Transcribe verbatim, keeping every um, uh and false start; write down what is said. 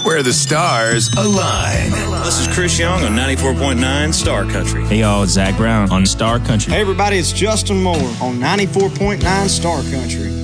where the stars align. This is Chris Young on ninety-four point nine Star Country. Hey y'all, it's Zach Brown on Star Country. Hey everybody, it's Justin Moore on ninety-four point nine Star Country.